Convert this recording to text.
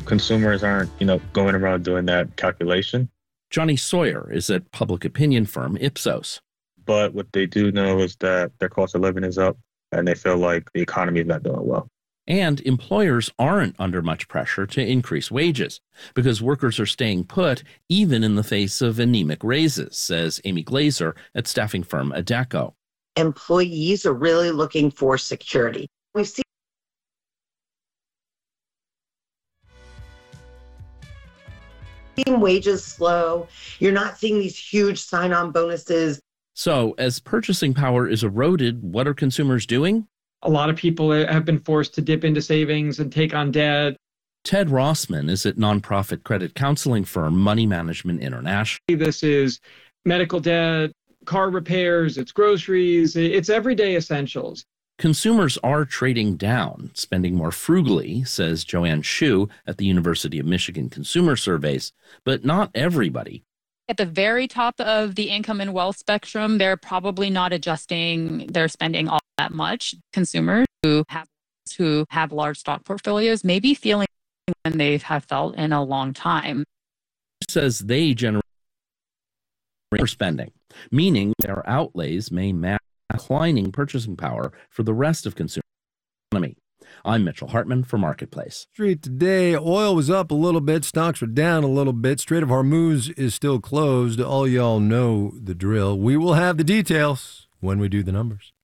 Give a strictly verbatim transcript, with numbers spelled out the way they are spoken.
Consumers aren't, you know, going around doing that calculation. Johnny Sawyer is at public opinion firm Ipsos. But what they do know is that their cost of living is up and they feel like the economy is not doing well. And employers aren't under much pressure to increase wages because workers are staying put even in the face of anemic raises, says Amy Glazer at staffing firm Adecco. Employees are really looking for security. We've seen wages slow. You're not seeing these huge sign-on bonuses. So as purchasing power is eroded, what are consumers doing? A lot of people have been forced to dip into savings and take on debt. Ted Rossman is at nonprofit credit counseling firm Money Management International. This is medical debt, car repairs, it's groceries, it's everyday essentials. Consumers are trading down, spending more frugally, says Joanne Shu at the University of Michigan Consumer Surveys, but not everybody. At the very top of the income and wealth spectrum, they're probably not adjusting their spending all that much. Consumers who have who have large stock portfolios may be feeling than they have felt in a long time. Says they generate spending, meaning their outlays may match declining purchasing power for the rest of consumer economy. I'm Mitchell Hartman for Marketplace. Street today, oil was up a little bit, stocks were down a little bit. Strait of Hormuz is still closed. All y'all know the drill. We will have the details when we do the numbers.